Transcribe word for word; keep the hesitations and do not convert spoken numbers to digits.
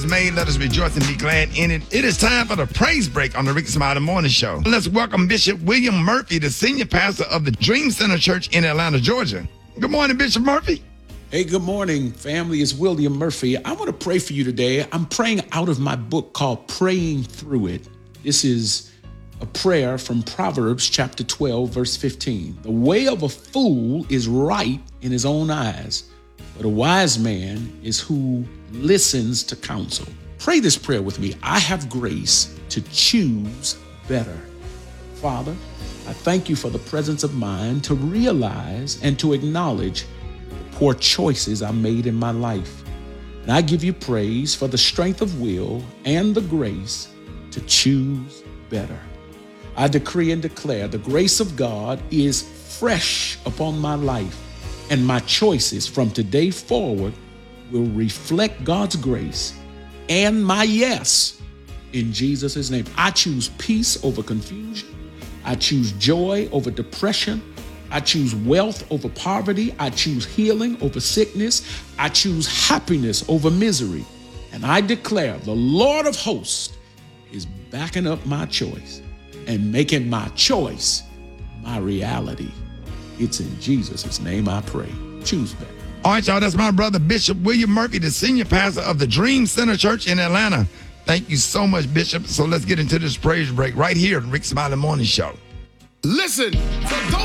Made, let us rejoice and be glad in it. It is time for the praise break on the Rick Smiley Morning Show. Let's welcome Bishop William Murphy, the senior pastor of the Dream Center Church in Atlanta, Georgia. Good morning, Bishop Murphy. Hey, good morning, family. It's William Murphy. I want to pray for you today. I'm praying out of my book called Praying Through It. This is a prayer from Proverbs chapter twelve, verse fifteen. The way of a fool is right in his own eyes, but a wise man is who listens to counsel. Pray this prayer with me. I have grace to choose better. Father, I thank you for the presence of mind to realize and to acknowledge the poor choices I made in my life. And I give you praise for the strength of will and the grace to choose better. I decree and declare the grace of God is fresh upon my life, and my choices from today forward will reflect God's grace and my yes in Jesus' name. I choose peace over confusion. I choose joy over depression. I choose wealth over poverty. I choose healing over sickness. I choose happiness over misery. And I declare the Lord of hosts is backing up my choice and making my choice my reality. It's in Jesus' name I pray. Choose better. All right, y'all, that's my brother, Bishop William Murphy, the senior pastor of the Dream Center Church in Atlanta. Thank you so much, Bishop. So let's get into this praise break right here at Rick Smiley Morning Show. Listen, for those